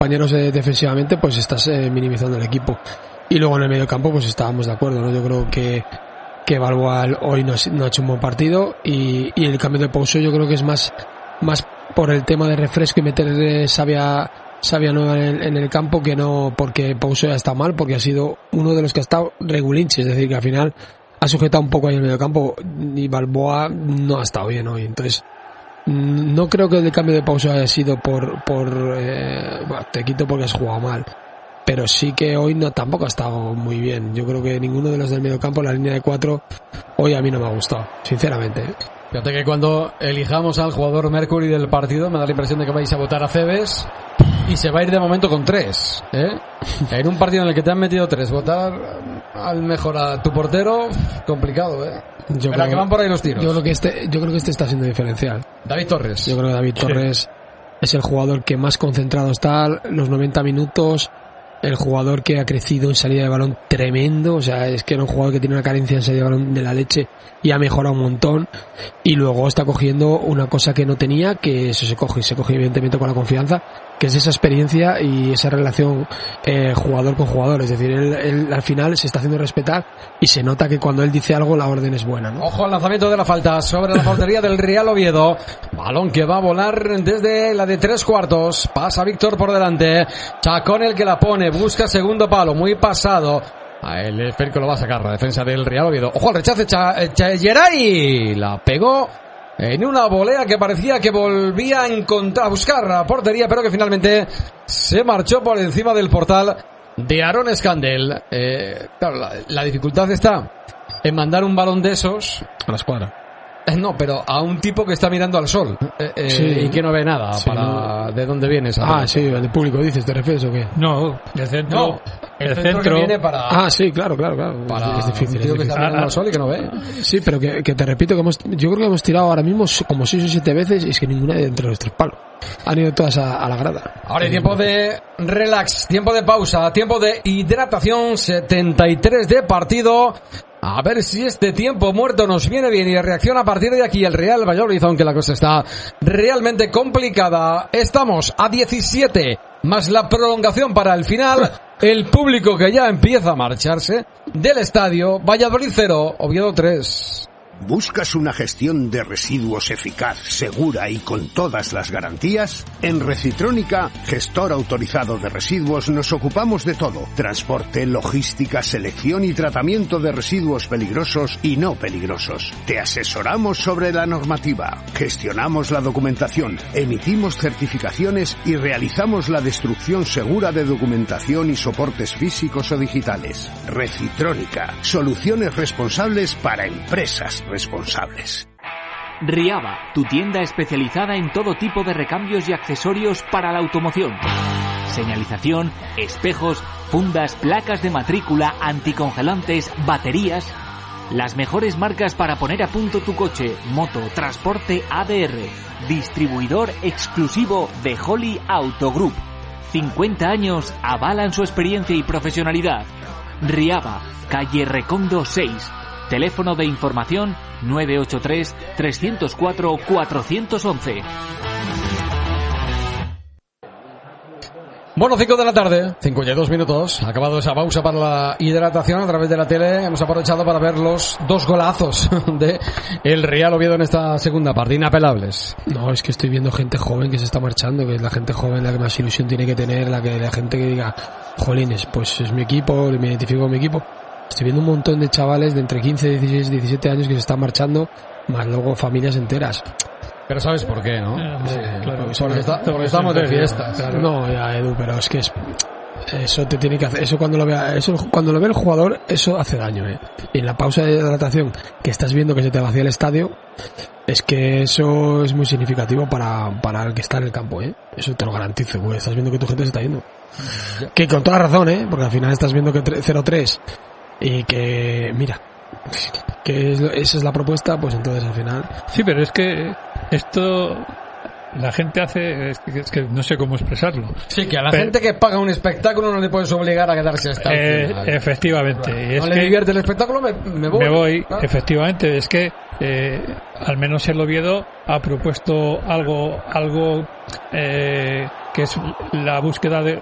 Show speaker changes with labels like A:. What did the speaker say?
A: compañeros defensivamente, pues estás minimizando el equipo. Y luego en el medio campo pues estábamos de acuerdo, ¿no? Yo creo que Balboa hoy no ha hecho un buen partido y el cambio de Pouso yo creo que es más por el tema de refresco y meter savia nueva en el campo, que no porque Pouso ya está mal, porque ha sido uno de los que ha estado regulinchi, es decir, que al final ha sujetado un poco ahí en el medio campo y Balboa no ha estado bien hoy. Entonces no creo que el cambio de Pouso haya sido por te quito porque has jugado mal, pero sí que hoy tampoco ha estado muy bien. Yo creo que ninguno de los del medio campo, la línea de 4, hoy a mí no me ha gustado, sinceramente.
B: Fíjate que cuando elijamos al jugador Mercury del partido me da la impresión de que vais a votar a Cebes y se va a ir de momento con 3, En un partido en el que te han metido 3, votar al mejor a tu portero, complicado,
A: Yo creo
B: que van por ahí los tiros.
A: Yo creo que este está siendo diferencial.
B: David Torres.
A: Yo creo que David Torres es el jugador que más concentrado está los 90 minutos, el jugador que ha crecido en salida de balón tremendo, o sea, es que era un jugador que tiene una carencia en salida de balón de la leche y ha mejorado un montón, y luego está cogiendo una cosa que no tenía, que eso se coge evidentemente con la confianza, que es esa experiencia y esa relación jugador con jugador. Es decir, él al final se está haciendo respetar y se nota que cuando él dice algo la orden es buena, ¿no?
B: Ojo al lanzamiento de la falta sobre la portería del Real Oviedo, balón que va a volar desde la de 3/4, pasa Víctor por delante, Chacón el que la pone, busca segundo palo, muy pasado. El esférico lo va a sacar la defensa del Real Oviedo. Ojo al rechace, Geray la pegó en una volea que parecía que volvía a buscar la portería, pero que finalmente se marchó por encima del portal de Aaron Escandel. Claro, la dificultad está en mandar un balón de esos
A: a la escuadra.
B: No, pero a un tipo que está mirando al sol y que no ve nada de dónde viene esa
A: sí, del público dices, ¿te refieres o qué?
C: No, del centro.
B: No, el centro que viene para...
A: sí, claro.
B: Para
A: es difícil.
B: Un tío que está mirando al sol y que no ve.
A: Sí, pero que te repito que yo creo que hemos tirado ahora mismo como 6 o 7 veces y es que ninguna de entre los 3 palos. Han ido todas a la grada.
B: Ahora hay tiempo de relax, tiempo de pausa, tiempo de hidratación, 73 de partido. A ver si este tiempo muerto nos viene bien y reacciona a partir de aquí el Real Valladolid, aunque la cosa está realmente complicada. Estamos a 17, más la prolongación para el final. El público que ya empieza a marcharse del estadio. Valladolid 0, Oviedo 3.
D: ¿Buscas una gestión de residuos eficaz, segura y con todas las garantías? En Recitrónica, gestor autorizado de residuos, nos ocupamos de todo. Transporte, logística, selección y tratamiento de residuos peligrosos y no peligrosos. Te asesoramos sobre la normativa, gestionamos la documentación, emitimos certificaciones y realizamos la destrucción segura de documentación y soportes físicos o digitales. Recitrónica, soluciones responsables para empresas responsables.
E: Riaba, tu tienda especializada en todo tipo de recambios y accesorios para la automoción. Señalización, espejos, fundas, placas de matrícula, anticongelantes, baterías. Las mejores marcas para poner a punto tu coche, moto, transporte ADR. Distribuidor exclusivo de Holly Auto Group. 50 años avalan su experiencia y profesionalidad. Riaba, calle Recondo 6. Teléfono de información 983-304-411.
B: Bueno, 5 de la tarde, 52 minutos. Ha acabado esa pausa para la hidratación a través de la tele. Hemos aprovechado para ver los 2 golazos de el Real Oviedo en esta segunda parte, inapelables.
A: No, es que estoy viendo gente joven que se está marchando, que es la gente joven la que más ilusión tiene que tener, la gente que diga, jolines, pues es mi equipo, me identifico con mi equipo. Estoy viendo un montón de chavales de entre 15, 16, 17 años que se están marchando, más luego familias enteras.
B: Pero ¿sabes por qué, no?
C: Claro,
B: porque estamos de fiesta.
A: Claro. No, ya, Edu, pero es que eso te tiene que hacer, eso cuando lo ve el jugador, eso hace daño, Y en la pausa de hidratación, que estás viendo que se te vacía el estadio, es que eso es muy significativo para el que está en el campo, Eso te lo garantizo, porque estás viendo que tu gente se está yendo. Que con toda razón, porque al final estás viendo que 0-3 y que, mira, que esa es la propuesta, pues entonces al final...
C: Sí, pero es que esto la gente hace, es que no sé cómo expresarlo.
B: Sí, que a la gente que paga un espectáculo no le puedes obligar a quedarse hasta el final.
C: Efectivamente.
B: Claro.
C: Es
B: no
C: que
B: le divierte el espectáculo, me voy.
C: Me voy,
B: ¿no?
C: Efectivamente. Es que al menos el Oviedo ha propuesto algo que es la búsqueda de